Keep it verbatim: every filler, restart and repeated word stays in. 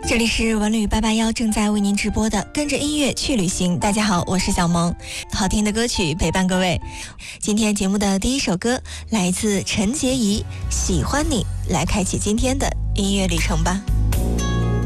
这里是文旅八八幺正在为您直播的跟着音乐去旅行。大家好，我是小萌，好听的歌曲陪伴各位。今天节目的第一首歌来自陈洁仪，喜欢你，来开启今天的音乐旅程吧。